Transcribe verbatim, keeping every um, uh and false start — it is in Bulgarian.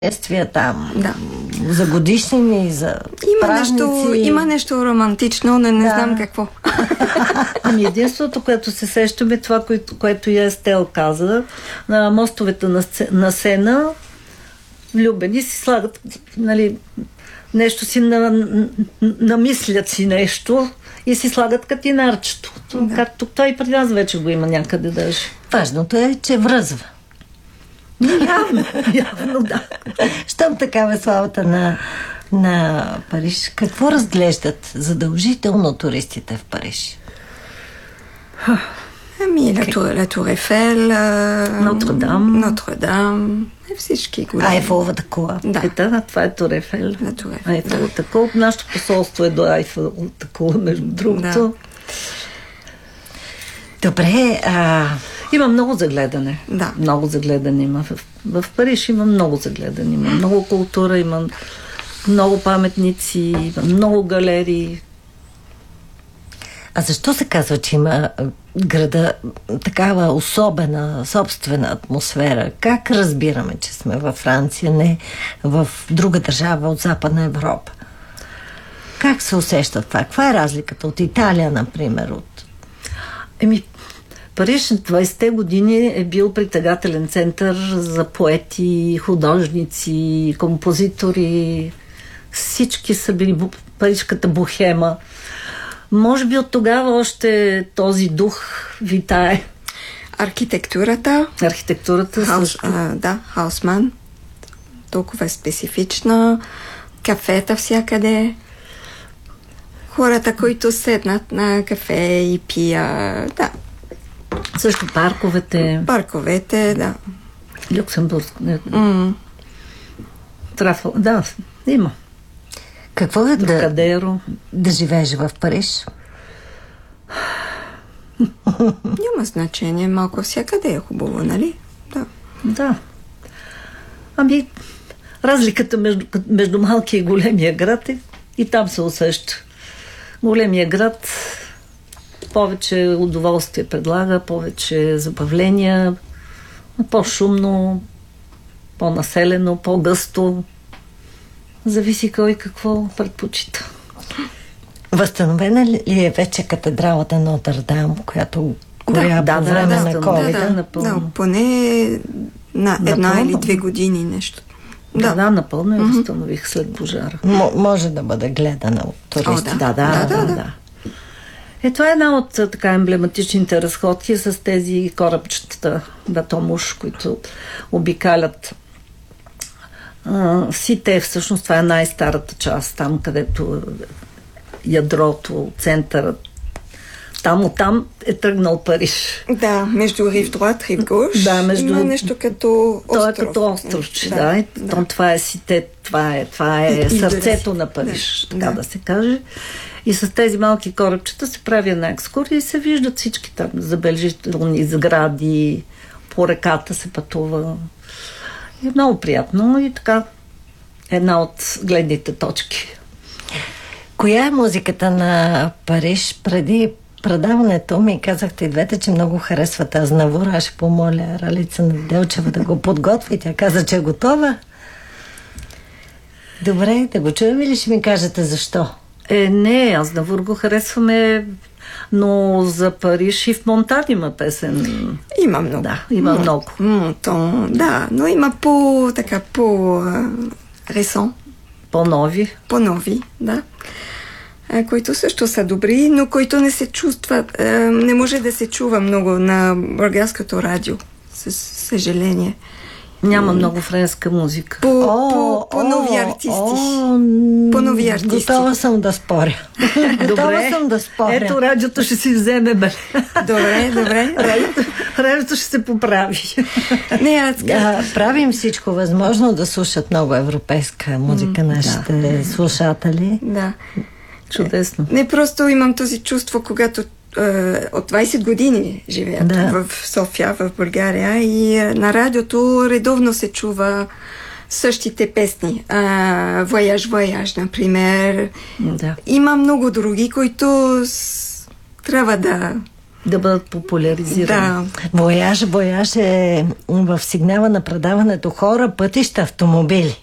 Ествия там, да. За годишнини, за има празници. Нещо, има нещо романтично, но не да. знам какво. Ами единството, което се сещаме, това, което, което и Естел каза, на мостовете на, на Сена, влюбени си слагат, нали, нещо си на, намислят си нещо и си слагат катинарчето. Да. Както той и при нас вече го има някъде даже. Важното е, че връзва. Явно, явно, да. Щом такава славата на, на Париж, какво разглеждат задължително туристите в Париж? Ами, Ла Тур Ейфел, Нотр-Дам, Нотр-Дам, всички големи. Айфеловата кула. Да. Ета, това е Тур Ейфел. Айфеловата кула. Нашето посолство е до Айфеловата кула, между другото. Да. Добре, а... Има много загледане. Да. Много загледане има. В, в Париж има много загледане. Има много култура, има много паметници, има много галерии. А защо се казва, че има града такава особена, собствена атмосфера? Как разбираме, че сме във Франция, не в друга държава от Западна Европа? Как се усеща това? Каква е разликата от Италия, например? От... Еми, Париж двайсетте години е бил притегателен център за поети, художници, композитори. Всички са били парижката бохема. Може би от тогава още този дух витае. Архитектурата. Архитектурата Хаус, също. А, да, Хаусман. Толкова е специфична. Кафета всякъде. Хората, които седнат на кафе и пия. Да. Също парковете. Парковете, да. Люксембург. Mm. Трафал. Да, има. Какво е да, да живееш в Париж? Няма значение. Малко всякъде е хубаво, нали? Да. Да. Ами, разликата между, между малкия и големия град е и там се усеща. Големия град повече удоволствие предлага, повече забавления, по-шумно, по-населено, по-гъсто. Зависи кой какво предпочита. Възстановена ли е вече катедралата на Нотр-Дам, която горя да, по да, време да, на да, ковид? Да, да, да, поне на една напълно. Или две години нещо. Да, да, да напълно я възстанових след пожара. М- може да бъде гледана от туристи. О, да, да, да, да, да, да. Е, това е една от така емблематичните разходки с тези корабчетата Батомуш, които обикалят Сите. Всъщност това е най-старата част, там където ядрото, центърът. Там оттам е тръгнал Париж. Да, между рив droit, рив gauche. Да, между... Има нещо като остров. То е като островче, да. да. да. Това е Сите, това е, това е сърцето на Париж, да. така да. да се каже. И с тези малки корабчета се прави една екскурсия и се виждат всички там забележителни сгради, по реката се пътува. Е много приятно и така една от гледните точки. Коя е музиката на Париж? Преди предаването ми казахте и двете, че много харесвате Азнавур. Аз ще помоля Ралица Неделчева да го подготви. Тя каза, че е готова. Добре, да го чуем или ще ми кажете защо? Е, не, Азнавур го харесваме, но за Париж и в Монтан има песен. Има много. Да, има М- много. М- да, но има по така по ресон. По-нови. По-нови, да. А, които също са добри, но които не се чувстват, а, не може да се чува много на българското радио, със съжаление. Няма много френска музика. По, о, по, по нови артисти. О, по нови артисти. Готова съм да споря. Готова съм да споря. Ето, радиото ще си вземе, бе. Добре, добре. Радиото, радиото ще се поправи. Не, аз да, правим всичко възможно да слушат много европейска музика нашите да. слушатели. Да. Чудесно. Не, просто имам този чувство, когато от двайсет години живея да. в София, в България, и на радиото редовно се чува същите песни. Вояж, вояж, например. Да. Има много други, които с... трябва да да бъдат популяризирани. Да. Вояж, вояж е в сигнала на предаването хора, пътища, автомобили.